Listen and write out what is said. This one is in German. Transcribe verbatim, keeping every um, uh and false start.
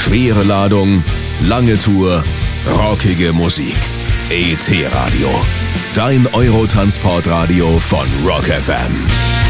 Schwere Ladung, lange Tour, rockige Musik. E T Radio. Dein Eurotransportradio von Rock F M.